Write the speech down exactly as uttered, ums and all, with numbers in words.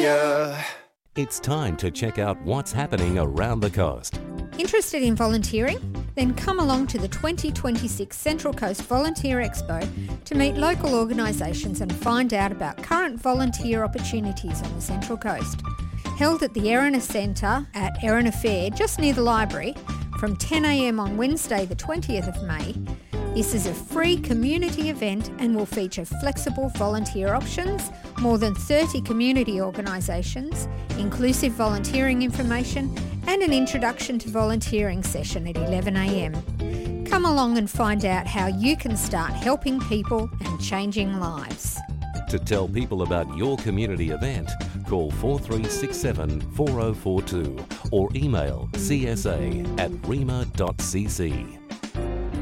ya. It's time to check out what's happening around the coast. Interested in volunteering? Then come along to the twenty twenty-six Central Coast Volunteer Expo to meet local organisations and find out about current volunteer opportunities on the Central Coast. Held at the Erina Centre at Erina Fair, just near the library, from ten a m on Wednesday the twentieth of May. This is a free community event and will feature flexible volunteer options, more than thirty community organisations, inclusive volunteering information and an introduction to volunteering session at eleven a m. Come along and find out how you can start helping people and changing lives. To tell people about your community event, call four three six seven, four oh four two or email c s a at rima dot c c.